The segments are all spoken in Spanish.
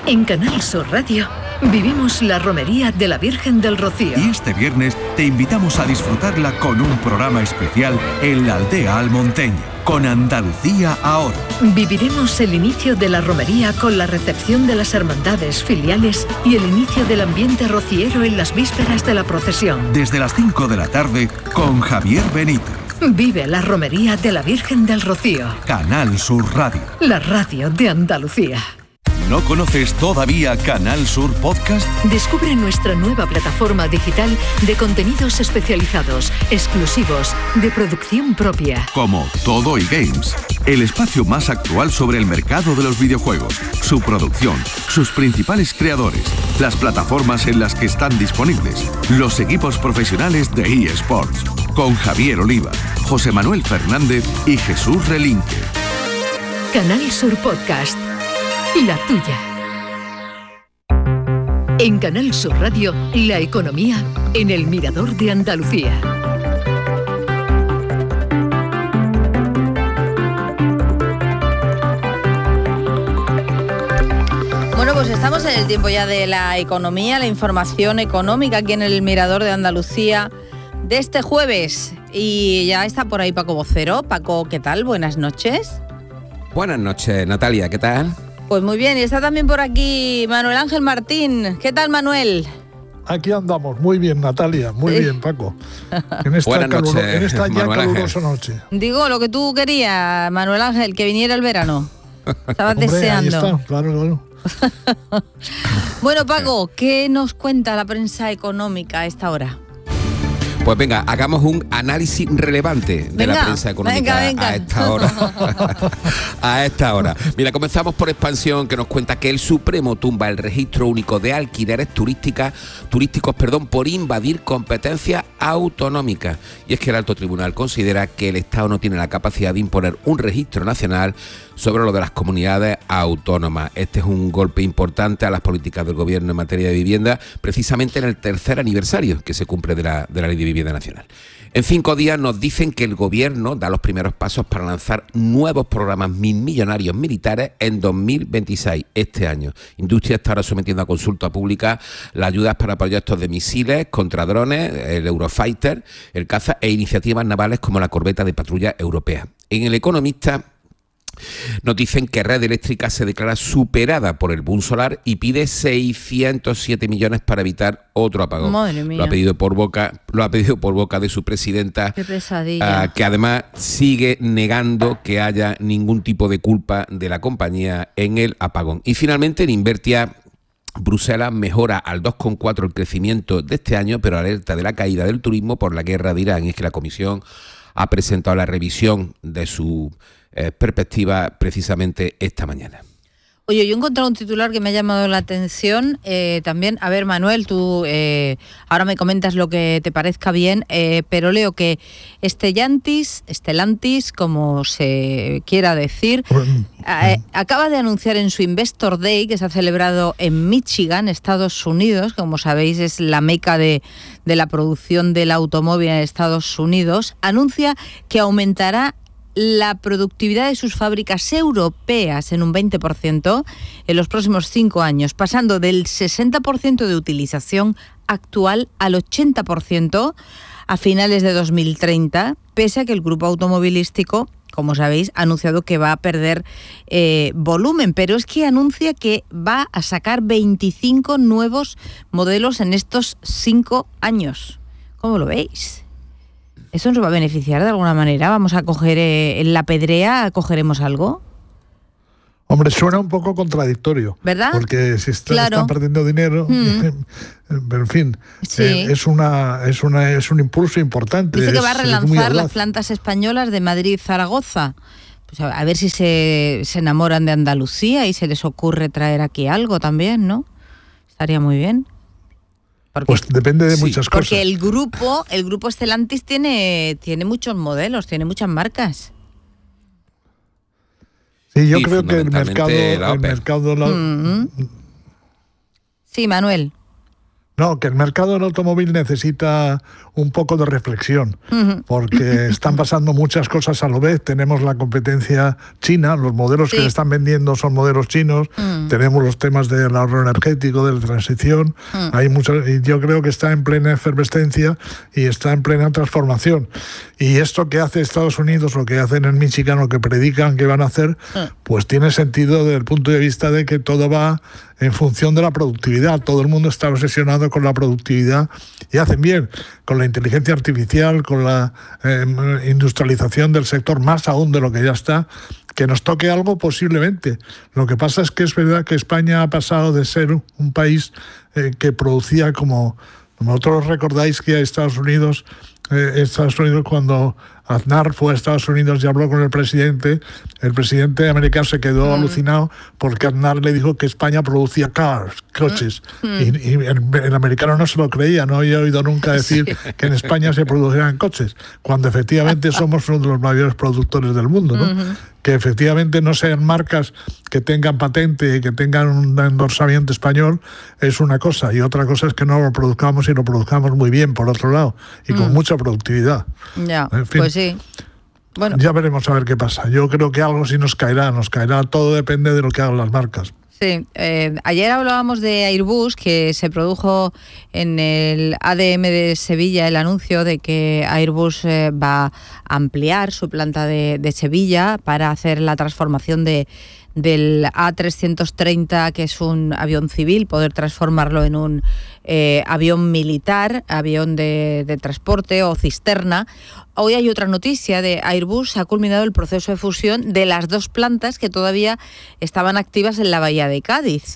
En Canal Sur Radio vivimos la romería de la Virgen del Rocío. Y este viernes te invitamos a disfrutarla con un programa especial en la aldea almonteña, con Andalucía ahora. Viviremos el inicio de la romería con la recepción de las hermandades filiales y el inicio del ambiente rociero en las vísperas de la procesión. Desde las 5 de la tarde con Javier Benítez. Vive la romería de la Virgen del Rocío. Canal Sur Radio. La radio de Andalucía. ¿No conoces todavía Canal Sur Podcast? Descubre nuestra nueva plataforma digital de contenidos especializados, exclusivos, de producción propia. Como Todo y Games, el espacio más actual sobre el mercado de los videojuegos, su producción, sus principales creadores, las plataformas en las que están disponibles, los equipos profesionales de eSports, con Javier Oliva, José Manuel Fernández y Jesús Relinque. Canal Sur Podcast. La tuya. En Canal Sur Radio, la economía en el Mirador de Andalucía. Bueno, pues estamos en el tiempo ya de la economía, la información económica aquí en el Mirador de Andalucía de este jueves. Y ya está por ahí Paco Vocero. Paco, ¿qué tal? Buenas noches. Buenas noches, Natalia, ¿qué tal? Pues muy bien, y está también por aquí Manuel Ángel Martín. ¿Qué tal, Manuel? Aquí andamos, muy bien, Natalia, muy bien, Paco. En esta, en esta ya calurosa noche. Digo, lo que tú querías, Manuel Ángel, que viniera el verano. Estabas deseando. Ahí está, claro. Bueno, Paco, ¿qué nos cuenta la prensa económica a esta hora? Pues venga, hagamos un análisis relevante de la prensa económica venga. a esta hora. A esta hora. Mira, comenzamos por Expansión, que nos cuenta que el Supremo tumba el registro único de alquileres turísticos por invadir competencias autonómicas. Y es que el Alto Tribunal considera que el Estado no tiene la capacidad de imponer un registro nacional sobre lo de las comunidades autónomas. Este es un golpe importante a las políticas del Gobierno en materia de vivienda, precisamente en el tercer aniversario que se cumple de la Ley de Vivienda Nacional. En 5 días nos dicen que el Gobierno da los primeros pasos para lanzar nuevos programas millonarios militares en 2026, este año. Industria está ahora sometiendo a consulta pública las ayudas para proyectos de misiles contra drones, el Eurofighter, el caza e iniciativas navales como la corbeta de patrulla europea. En El Economista nos dicen que Red Eléctrica se declara superada por el boom solar y pide 607 millones para evitar otro apagón. Madre mía. Lo ha pedido por boca de su presidenta. Qué pesadilla. Que además sigue negando que haya ningún tipo de culpa de la compañía en el apagón. Y finalmente en Invertia, Bruselas mejora al 2,4 el crecimiento de este año, pero alerta de la caída del turismo por la guerra de Irán. Y es que la Comisión ha presentado la revisión de su perspectiva precisamente esta mañana. Oye, yo he encontrado un titular que me ha llamado la atención también. A ver, Manuel, tú ahora me comentas lo que te parezca bien, pero leo que Stellantis, como se quiera decir, acaba de anunciar en su Investor Day, que se ha celebrado en Michigan, Estados Unidos, como sabéis es la meca de la producción del automóvil en Estados Unidos, anuncia que aumentará la productividad de sus fábricas europeas en un 20% en los próximos 5 años, pasando del 60% de utilización actual al 80% a finales de 2030, pese a que el grupo automovilístico, como sabéis, ha anunciado que va a perder volumen, pero es que anuncia que va a sacar 25 nuevos modelos en estos 5 años. ¿Cómo lo veis? ¿Eso nos va a beneficiar de alguna manera? ¿Vamos a coger en la pedrea, cogeremos algo? Hombre, suena un poco contradictorio, ¿verdad? Porque si están perdiendo dinero, pero en fin, sí. Es un impulso importante. Dice que va a relanzar las plantas españolas de Madrid-Zaragoza. Pues a ver si se enamoran de Andalucía y se les ocurre traer aquí algo también, ¿no? Estaría muy bien. Pues depende de muchas cosas. Porque el grupo Stellantis tiene muchos modelos, tiene muchas marcas. Sí, yo creo que el mercado... Sí, Manuel. No, que el mercado del automóvil necesita un poco de reflexión, porque están pasando muchas cosas a la vez. Tenemos la competencia china, los modelos que se están vendiendo son modelos chinos, tenemos los temas del ahorro energético, de la transición, hay muchos, y yo creo que está en plena efervescencia y está en plena transformación. Y esto que hace Estados Unidos, lo que hacen en Michigan, lo que predican que van a hacer, pues tiene sentido desde el punto de vista de que todo va en función de la productividad. Todo el mundo está obsesionado con la productividad y hacen bien con la inteligencia artificial, con la industrialización del sector, más aún de lo que ya está, que nos toque algo posiblemente. Lo que pasa es que es verdad que España ha pasado de ser un país que producía, como vosotros recordáis que Estados Unidos cuando Aznar fue a Estados Unidos y habló con el presidente americano se quedó alucinado porque Aznar le dijo que España producía coches. Y el americano no se lo creía, no había oído nunca decir que en España se producieran coches, cuando efectivamente somos uno de los mayores productores del mundo, ¿no? Que efectivamente no sean marcas que tengan patente y que tengan un endorsamiento español es una cosa, y otra cosa es que no lo produzcamos y lo produzcamos muy bien, por otro lado, y con mucha productividad. Ya, en fin, pues sí. Bueno, ya veremos a ver qué pasa. Yo creo que algo sí nos caerá, todo depende de lo que hagan las marcas. Sí, ayer hablábamos de Airbus, que se produjo en el ADM de Sevilla el anuncio de que Airbus va a ampliar su planta de Sevilla para hacer la transformación del A330, que es un avión civil, poder transformarlo en un avión militar, avión de transporte o cisterna. Hoy hay otra noticia de Airbus: ha culminado el proceso de fusión de las dos plantas que todavía estaban activas en la bahía de Cádiz.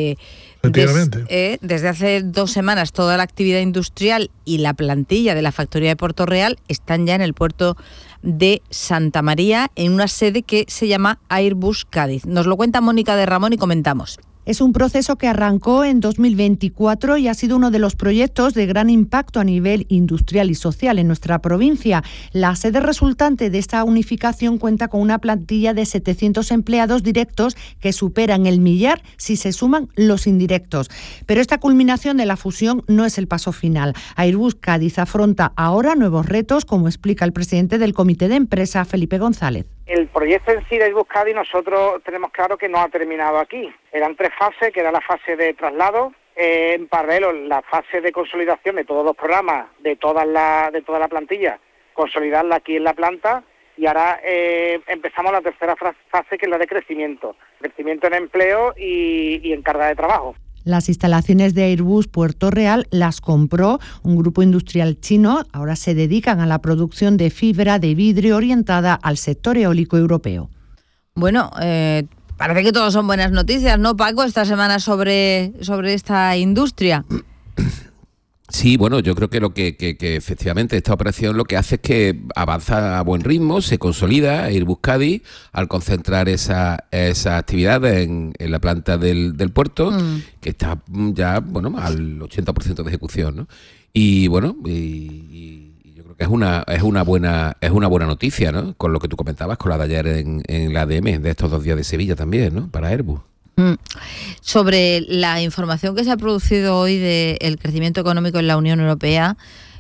Desde hace 2 semanas toda la actividad industrial y la plantilla de la factoría de Puerto Real están ya en el puerto de Santa María, en una sede que se llama Airbus Cádiz. Nos lo cuenta Mónica de Ramón y comentamos. Es un proceso que arrancó en 2024 y ha sido uno de los proyectos de gran impacto a nivel industrial y social en nuestra provincia. La sede resultante de esta unificación cuenta con una plantilla de 700 empleados directos que superan el 1.000.000 si se suman los indirectos. Pero esta culminación de la fusión no es el paso final. Airbus Cádiz afronta ahora nuevos retos, como explica el presidente del comité de empresa, Felipe González. El proyecto en sí de Airbus Cádiz, nosotros tenemos claro que no ha terminado aquí. Eran 3 fases, que era la fase de traslado, en paralelo la fase de consolidación de todos los programas, de toda la plantilla, consolidarla aquí en la planta, y ahora empezamos la tercera fase, que es la de crecimiento en empleo y en carga de trabajo. Las instalaciones de Airbus Puerto Real las compró un grupo industrial chino. Ahora se dedican a la producción de fibra de vidrio orientada al sector eólico europeo. Bueno, parece que todo son buenas noticias, ¿no, Paco, esta semana sobre esta industria? Sí, bueno, yo creo que lo que efectivamente esta operación lo que hace es que avanza a buen ritmo, se consolida Airbus Cádiz al concentrar esa actividad en la planta del puerto, que está ya, bueno, al 80% de ejecución, ¿no? Y bueno, y yo creo que es una buena noticia, ¿no? Con lo que tú comentabas, con la de ayer en la ADM de estos 2 días de Sevilla también, ¿no? Para Airbus. Sobre la información que se ha producido hoy del crecimiento económico en la Unión Europea,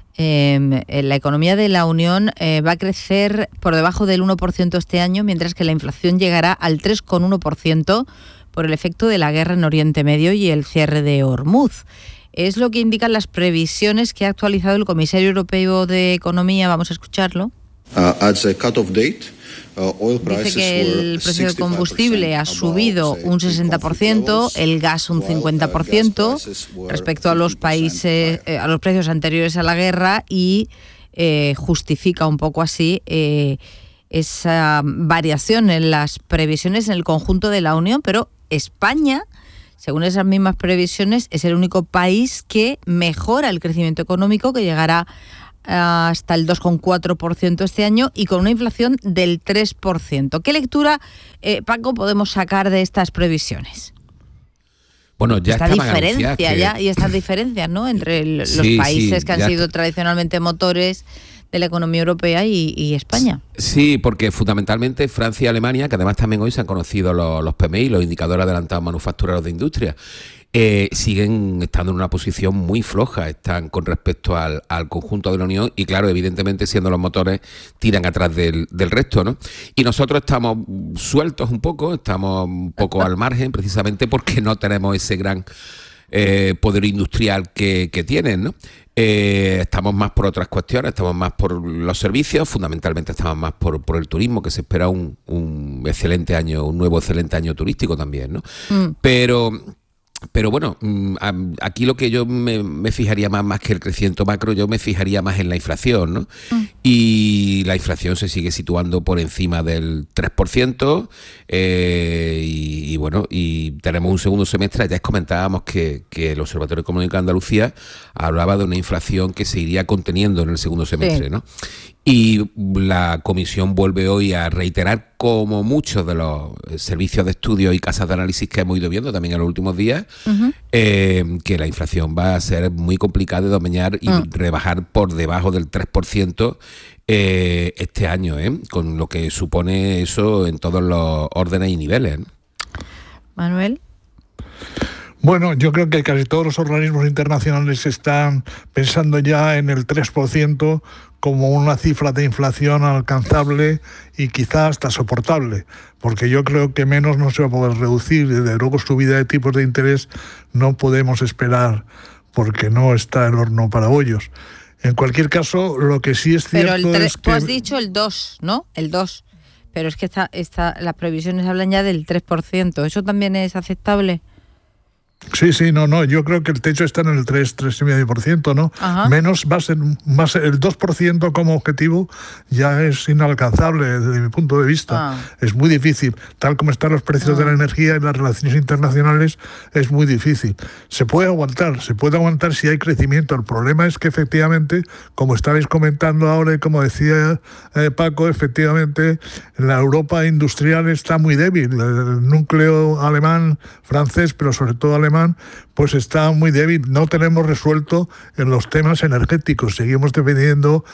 la economía de la Unión va a crecer por debajo del 1% este año, mientras que la inflación llegará al 3,1% por el efecto de la guerra en Oriente Medio y el cierre de Hormuz. Es lo que indican las previsiones que ha actualizado el comisario europeo de Economía. Vamos a escucharlo. Dice que el precio del combustible ha subido un 60%, el gas un 50% respecto a los países, a los precios anteriores a la guerra, y justifica un poco así esa variación en las previsiones en el conjunto de la Unión. Pero España, según esas mismas previsiones, es el único país que mejora el crecimiento económico, que llegará hasta el 2,4% este año y con una inflación del 3%. ¿Qué lectura, Paco, podemos sacar de estas previsiones? Bueno, ya esta diferencia y estas diferencias, ¿no?, entre los países que han sido tradicionalmente motores la economía europea y España. Sí, porque fundamentalmente Francia y Alemania, que además también hoy se han conocido los PMI, los indicadores adelantados manufactureros de industria, siguen estando en una posición muy floja, están con respecto al conjunto de la Unión y claro, evidentemente siendo los motores tiran atrás del resto, ¿no? Y nosotros estamos sueltos un poco, estamos un poco al margen precisamente porque no tenemos ese gran poder industrial que tienen, ¿no? Estamos más por otras cuestiones, estamos más por los servicios, fundamentalmente estamos más por el turismo, que se espera un excelente año, un nuevo excelente año turístico también, ¿no? Pero bueno, aquí lo que yo me fijaría más que el crecimiento macro, yo me fijaría más en la inflación, ¿no? Y la inflación se sigue situando por encima del 3%, y bueno, y tenemos un segundo semestre. Ya comentábamos que el Observatorio Económico de Andalucía hablaba de una inflación que se iría conteniendo en el segundo semestre, ¿no? Y la Comisión vuelve hoy a reiterar, como muchos de los servicios de estudio y casas de análisis que hemos ido viendo también en los últimos días, que la inflación va a ser muy complicada de domeñar y rebajar por debajo del 3% este año, con lo que supone eso en todos los órdenes y niveles. Manuel. Bueno, yo creo que casi todos los organismos internacionales están pensando ya en el 3% como una cifra de inflación alcanzable y quizá hasta soportable, porque yo creo que menos no se va a poder reducir. Desde luego subida de tipos de interés no podemos esperar porque no está el horno para bollos. En cualquier caso, lo que sí es cierto es que... Tú has dicho el 2, ¿no? El 2. Pero es que las previsiones hablan ya del 3%. ¿Eso también es aceptable? Sí, no, yo creo que el techo está en el 3,5%, ¿no? Ajá. Menos va a ser más, el 2% como objetivo ya es inalcanzable desde mi punto de vista. Es muy difícil, tal como están los precios de la energía y las relaciones internacionales, es muy difícil. Se puede aguantar si hay crecimiento. El problema es que efectivamente, como estabais comentando ahora y como decía Paco, efectivamente la Europa industrial está muy débil. El núcleo alemán, francés, pero sobre todo alemán, pues está muy débil. No tenemos resuelto en los temas energéticos. Seguimos dependiendo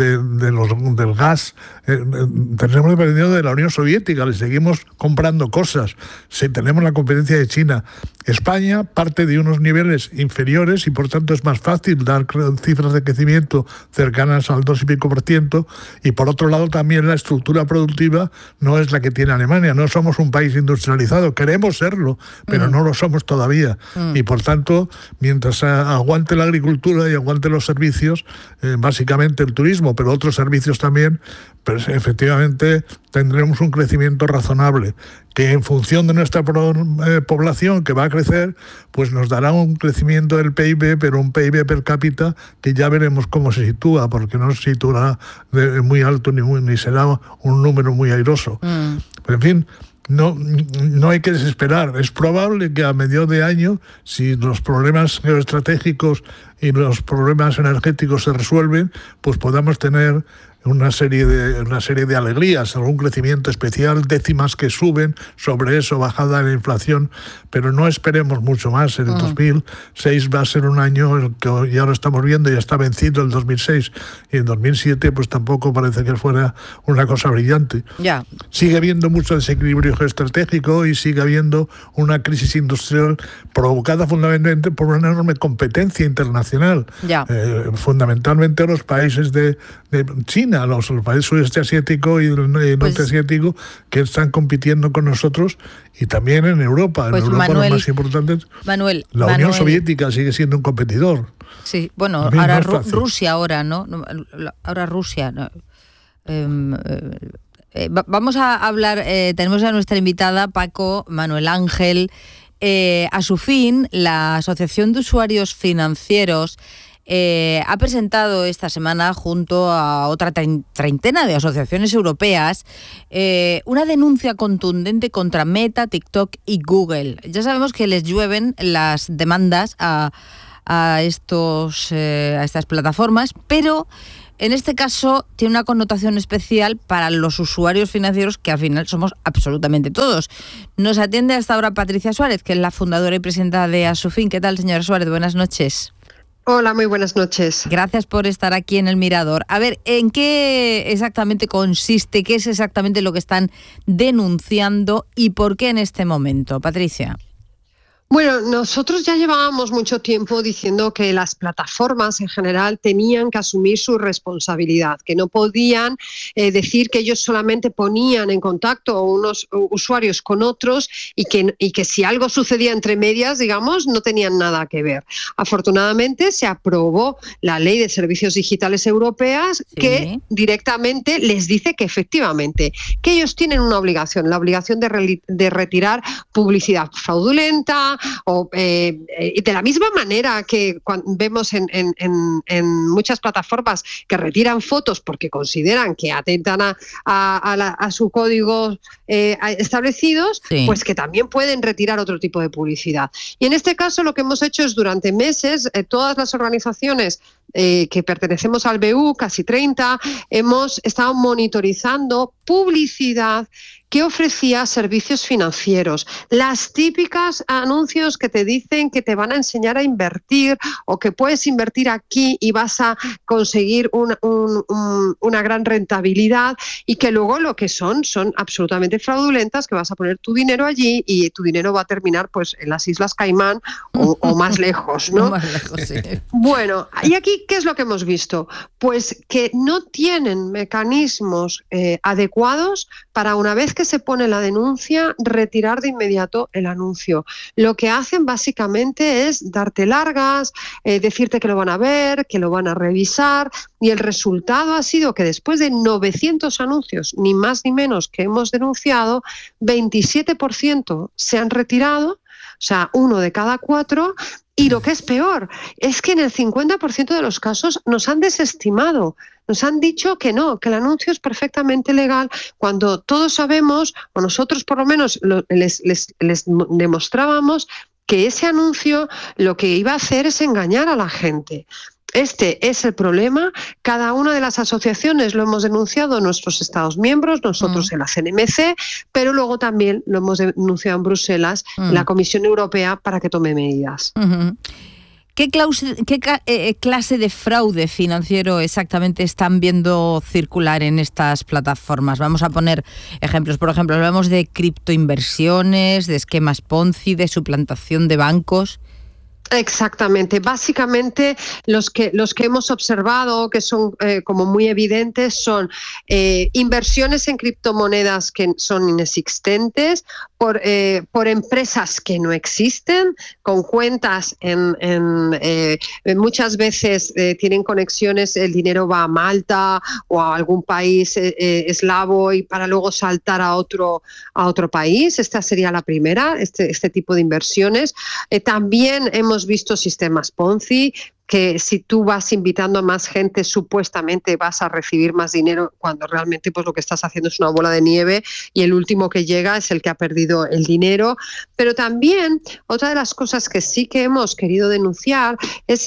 del gas. Tenemos dependiendo de la Unión Soviética. Le seguimos comprando cosas. Tenemos la competencia de China. España parte de unos niveles inferiores y por tanto es más fácil dar cifras de crecimiento cercanas al 2 y pico %. Y por otro lado también la estructura productiva no es la que tiene Alemania. No somos un país industrializado. Queremos serlo, pero no lo somos todavía. Y por tanto, mientras aguante la agricultura y aguante los servicios, básicamente el turismo, pero otros servicios también, pues efectivamente tendremos un crecimiento razonable, que en función de nuestra población que va a crecer, pues nos dará un crecimiento del PIB, pero un PIB per cápita que ya veremos cómo se sitúa, porque no se situará muy alto ni será un número muy airoso. Pero en fin, no hay que desesperar. Es probable que a medio de año, si los problemas geoestratégicos y los problemas energéticos se resuelven, pues podamos tener una serie de alegrías, algún crecimiento especial, décimas que suben, sobre eso bajada en la inflación, pero no esperemos mucho más. En el 2006 va a ser un año que ya lo estamos viendo, ya está vencido el 2006, y en 2007 pues tampoco parece que fuera una cosa brillante. Sigue habiendo mucho desequilibrio geoestratégico y sigue habiendo una crisis industrial provocada fundamentalmente por una enorme competencia internacional, fundamentalmente los países de China, los países sudeste asiático y el norte asiático, que están compitiendo con nosotros, y también en Europa. Pues en Europa Manuel, los más importantes, la Manuel, Unión Soviética sigue siendo un competidor. Sí, bueno, ahora Rusia ¿no? Ahora Rusia. ¿no? Vamos a hablar, tenemos a nuestra invitada, Paco, Manuel Ángel. Asufin, la Asociación de Usuarios Financieros, ha presentado esta semana, junto a otra treintena de asociaciones europeas, una denuncia contundente contra Meta, TikTok y Google. Ya sabemos que les llueven las demandas a estas plataformas, pero en este caso tiene una connotación especial para los usuarios financieros, que al final somos absolutamente todos. Nos atiende hasta ahora Patricia Suárez, que es la fundadora y presidenta de Asufin. ¿Qué tal, señora Suárez? Buenas noches. Hola, muy buenas noches. Gracias por estar aquí en El Mirador. A ver, ¿en qué exactamente consiste? ¿Qué es exactamente lo que están denunciando y por qué en este momento? Patricia. Bueno, nosotros ya llevábamos mucho tiempo diciendo que las plataformas en general tenían que asumir su responsabilidad, que no podían decir que ellos solamente ponían en contacto a unos usuarios con otros y que si algo sucedía entre medias, digamos, no tenían nada que ver. Afortunadamente se aprobó la Ley de Servicios Digitales Europeas que directamente les dice que efectivamente que ellos tienen una obligación, la obligación de retirar publicidad fraudulenta, o de la misma manera que vemos en muchas plataformas que retiran fotos porque consideran que atentan a su código establecidos, pues que también pueden retirar otro tipo de publicidad. Y en este caso lo que hemos hecho es durante meses, todas las organizaciones que pertenecemos al BU, casi 30, hemos estado monitorizando publicidad que ofrecía servicios financieros. Las típicas anuncios que te dicen que te van a enseñar a invertir o que puedes invertir aquí y vas a conseguir una gran rentabilidad y que luego lo que son absolutamente fraudulentas, que vas a poner tu dinero allí y tu dinero va a terminar pues en las Islas Caimán o más lejos, ¿no? Más lejos, sí. Bueno, y aquí, ¿qué es lo que hemos visto? Pues que no tienen mecanismos adecuados para, una vez que se pone la denuncia, retirar de inmediato el anuncio. Lo que hacen básicamente es darte largas, decirte que lo van a ver, que lo van a revisar, y el resultado ha sido que después de 900 anuncios, ni más ni menos, que hemos denunciado, 27% se han retirado, o sea, 1 de cada 4, y lo que es peor es que en el 50% de los casos nos han desestimado, nos han dicho que no, que el anuncio es perfectamente legal, cuando todos sabemos, o nosotros por lo menos les demostrábamos que ese anuncio lo que iba a hacer es engañar a la gente. Este es el problema. Cada una de las asociaciones lo hemos denunciado en nuestros Estados miembros, nosotros en la CNMC, pero luego también lo hemos denunciado en Bruselas, en la Comisión Europea, para que tome medidas. ¿Qué clase de fraude financiero exactamente están viendo circular en estas plataformas? Vamos a poner ejemplos. Por ejemplo, hablamos de criptoinversiones, de esquemas Ponzi, de suplantación de bancos. Exactamente. Básicamente los que hemos observado, que son como muy evidentes, son inversiones en criptomonedas que son inexistentes, por empresas que no existen, con cuentas muchas veces tienen conexiones, el dinero va a Malta o a algún país eslavo y para luego saltar a otro país. Esta sería la primera, este tipo de inversiones. También hemos visto sistemas Ponzi, que si tú vas invitando a más gente, supuestamente vas a recibir más dinero, cuando realmente pues lo que estás haciendo es una bola de nieve y el último que llega es el que ha perdido el dinero. Pero también otra de las cosas que sí que hemos querido denunciar es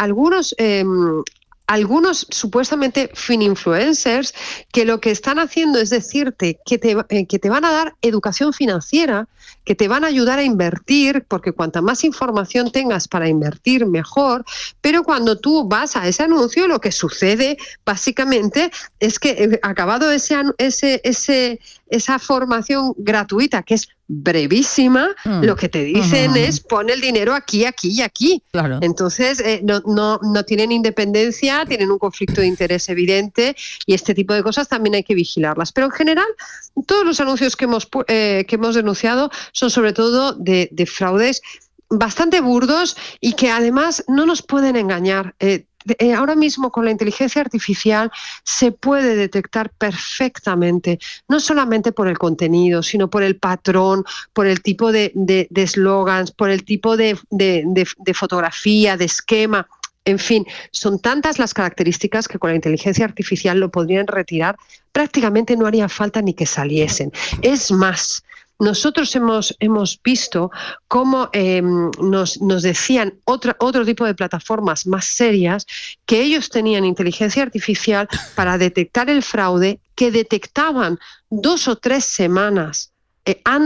algunos supuestamente fininfluencers que lo que están haciendo es decirte que te van a dar educación financiera, que te van a ayudar a invertir, porque cuanta más información tengas para invertir, mejor, pero cuando tú vas a ese anuncio, lo que sucede básicamente es que acabado esa formación gratuita, que es brevísima, lo que te dicen es pon el dinero aquí, aquí y aquí. Claro. Entonces no tienen independencia, tienen un conflicto de interés evidente y este tipo de cosas también hay que vigilarlas. Pero en general, todos los anuncios que hemos denunciado son sobre todo de fraudes bastante burdos y que además no nos pueden engañar. Ahora mismo con la inteligencia artificial se puede detectar perfectamente, no solamente por el contenido, sino por el patrón, por el tipo de eslogans, por el tipo de fotografía, de esquema. En fin, son tantas las características que con la inteligencia artificial lo podrían retirar, prácticamente no haría falta ni que saliesen. Es más, nosotros hemos visto cómo nos decían otro tipo de plataformas más serias que ellos tenían inteligencia artificial para detectar el fraude, que detectaban 2 o 3 semanas antes